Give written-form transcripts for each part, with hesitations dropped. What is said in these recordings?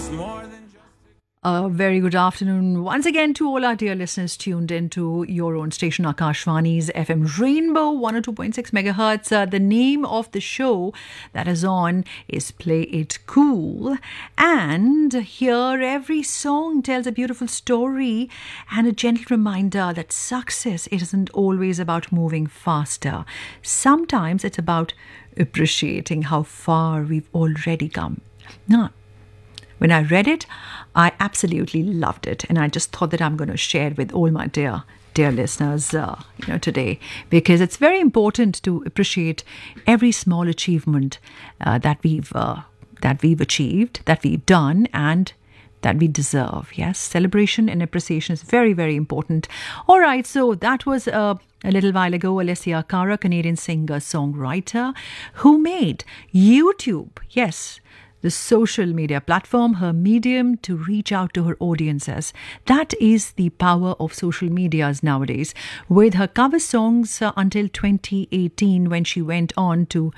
A very good afternoon once again to all our dear listeners tuned into your own station, Akashvani's FM Rainbow 102.6 megahertz. The name of the show that is on is Play It Cool. And here every song tells a beautiful story and a gentle reminder that success isn't always about moving faster. Sometimes it's about appreciating how far we've already come. Now, when I read it, I absolutely loved it, and I just thought that I'm going to share it with all my dear listeners, today, because it's very important to appreciate every small achievement that we've achieved, that we've done, and that we deserve. Yes, celebration and appreciation is very, very important. All right, so that was a little while ago, Alessia Cara, Canadian singer-songwriter, who made YouTube, yes, the social media platform, her medium to reach out to her audiences. That is the power of social medias nowadays. With her cover songs until 2018, when she went on to,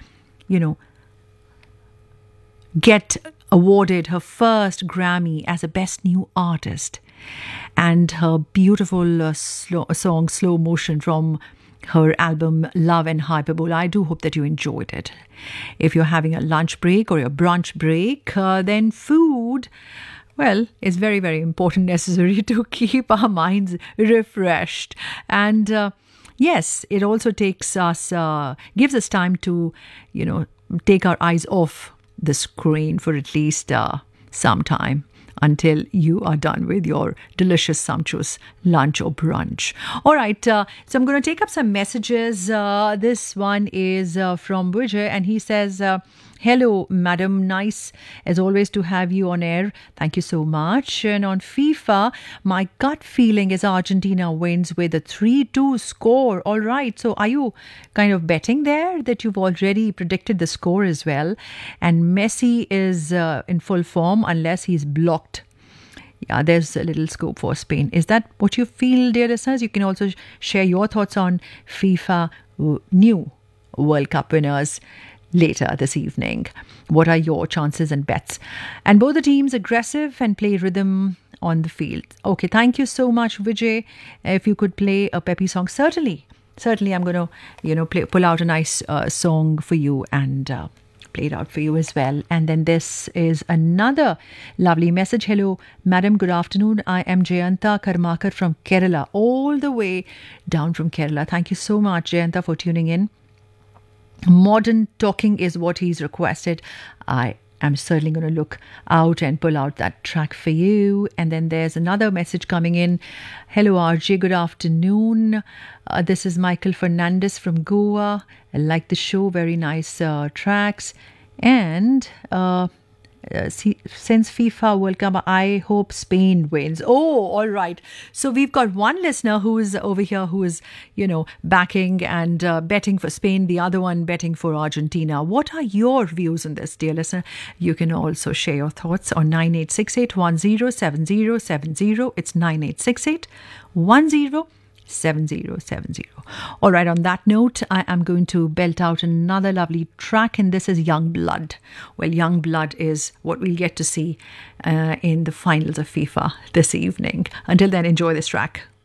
get awarded her first Grammy as a Best New Artist. And her beautiful song, Slow Motion, from her album Love and Hyperbole. I do hope that you enjoyed it. If you're having a lunch break or a brunch break, then food, well, is very, very important, necessary to keep our minds refreshed. And yes, it also gives us time to, take our eyes off the screen for at least some time, until you are done with your delicious, sumptuous lunch or brunch. All right, so I'm going to take up some messages. This one is from Vijay, and he says, hello, madam. Nice, as always, to have you on air. Thank you so much. And on FIFA, my gut feeling is Argentina wins with a 3-2 score. All right, so are you kind of betting there that you've already predicted the score as well? And Messi is in full form unless he's blocked. Yeah, there's a little scope for Spain. Is that what you feel, dear listeners? You can also share your thoughts on FIFA new World Cup winners later this evening. What are your chances and bets? And both the teams aggressive and play rhythm on the field. Okay, thank you so much, Vijay. If you could play a peppy song, certainly I'm going to, pull out a nice song for you and play it out for you as well. And then this is another lovely message. Hello, madam. Good afternoon. I am Jayanta Karmakar from Kerala, all the way down from Kerala. Thank you so much, Jayanta, for tuning in. Modern talking is what he's requested. I am certainly going to look out and pull out that track for you. And then there's another message coming in. Hello, RJ. Good afternoon. This is Michael Fernandez from Goa. I like the show. Very nice tracks. And since FIFA World Cup, I hope Spain wins. Oh, all right. So we've got one listener who is over here who is, backing and betting for Spain. The other one betting for Argentina. What are your views on this, dear listener? You can also share your thoughts on 9868107070. It's 9868107070. All right, on that note, I am going to belt out another lovely track, and this is Young Blood. Well, Young Blood is what we'll get to see in the finals of FIFA this evening. Until then, enjoy this track.